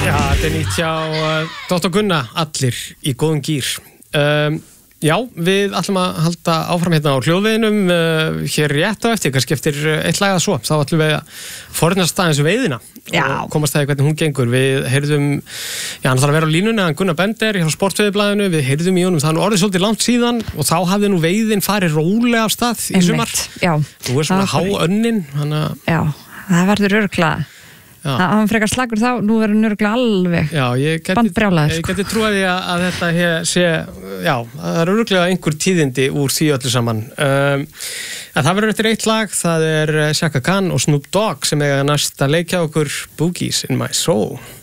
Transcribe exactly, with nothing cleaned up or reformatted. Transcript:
Já, þetta er nýtt hjá uh, doktor Gunna, allir í góðum gýr. Um, já, við ætlum að halda áfram hérna á hljóðveginum uh, hér rétt á eftir, kannski eftir eitt lag að svo. Þá ætlum við að fornast aðeins veiðina Já. og komast það í hvernig hún gengur. Við heyrðum, já, hann þarf að vera á línunni, hann Gunnar Bender hjá Sportveiðiblaðinu, við heyrðum í honum, það er nú orðið svolítið langt síðan og þá hafði nú veiðin farið rólega af stað í sumar. Já. Þú er svona háönnin, hann að... Já, það verður örugglega. Það var frekar slagur þá, nú verður hann örugglega alveg Já, ég geti, bandbrjálaður. ég geti trúið því að, að þetta hér sé, já, það er örugglega einhver tíðindi úr því öllu saman. Um, en það verður eftir eitt lag, það er Chaka Khan og Snoop Dogg sem eiga næsta leikja okkur Boogies in My Soul.